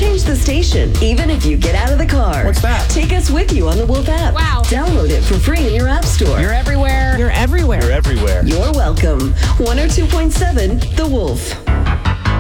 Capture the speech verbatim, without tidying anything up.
change the station, even if you get out of the car. What's that? Take us with you on the Wolf app. Wow. Download it for free in your app store. You're everywhere. You're everywhere. You're everywhere. You're welcome. one oh two point seven The Wolf.